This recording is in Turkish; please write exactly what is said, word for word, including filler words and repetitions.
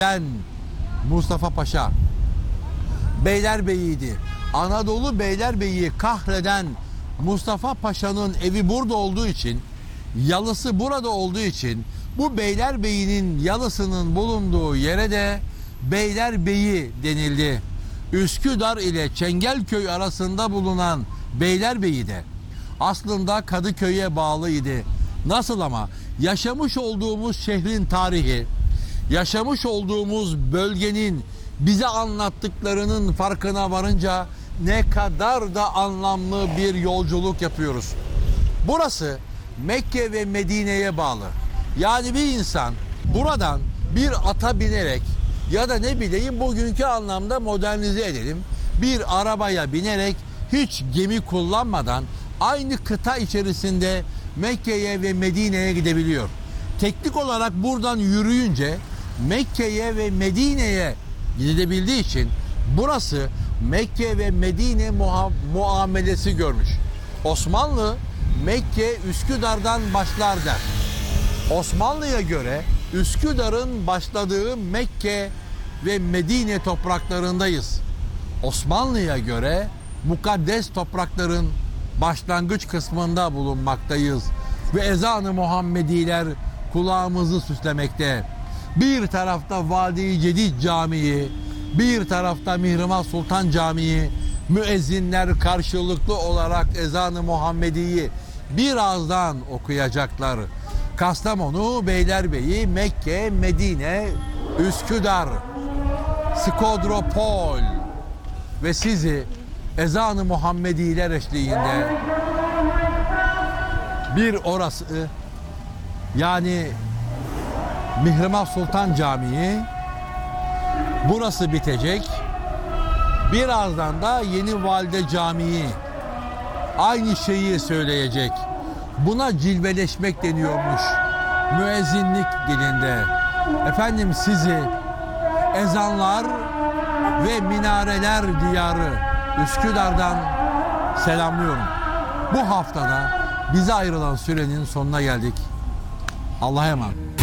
Ben Mustafa Paşa Beylerbeyi'ydi. Anadolu Beylerbeyi'yi kahreden Mustafa Paşa'nın evi burada olduğu için, yalısı burada olduğu için bu Beylerbeyi'nin yalısının bulunduğu yere de Beylerbeyi denildi. Üsküdar ile Çengelköy arasında bulunan Beylerbeyi de aslında Kadıköy'e bağlıydı. Nasıl ama? Yaşamış olduğumuz şehrin tarihi, yaşamış olduğumuz bölgenin bize anlattıklarının farkına varınca ne kadar da anlamlı bir yolculuk yapıyoruz. Burası Mekke ve Medine'ye bağlı. Yani bir insan buradan bir ata binerek ya da ne bileyim bugünkü anlamda modernize edelim, bir arabaya binerek hiç gemi kullanmadan aynı kıta içerisinde Mekke'ye ve Medine'ye gidebiliyor. Teknik olarak buradan yürüyünce Mekke'ye ve Medine'ye gidebildiği için burası Mekke ve Medine muha- muamelesi görmüş. Osmanlı Mekke Üsküdar'dan başlar der. Osmanlı'ya göre Üsküdar'ın başladığı Mekke ve Medine topraklarındayız. Osmanlı'ya göre mukaddes toprakların başlangıç kısmında bulunmaktayız ve ezan-ı Muhammediler kulağımızı süslemekte. Bir tarafta Vadi-i Cedid Camii, bir tarafta Mihrimah Sultan Camii, müezzinler karşılıklı olarak ezan-ı Muhammedi'yi birazdan okuyacaklar. Kastamonu, Beylerbeyi, Mekke, Medine, Üsküdar, Skodropol ve sizi ezan-ı Muhammediler eşliğinde bir orası, yani Mihrimah Sultan Camii, burası bitecek. Birazdan da Yeni Valide Camii aynı şeyi söyleyecek. Buna cilveleşmek deniyormuş müezzinlik dilinde. Efendim sizi ezanlar ve minareler diyarı Üsküdar'dan selamlıyorum. Bu haftada bize ayrılan sürenin sonuna geldik. Allah'a emanet.